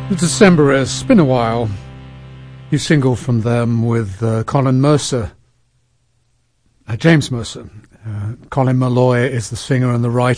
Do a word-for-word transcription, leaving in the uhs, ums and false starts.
The Decemberists, been a while. New single from them with uh, Colin Mercer, uh, James Mercer. Uh, Colin Meloy is the singer and the writer.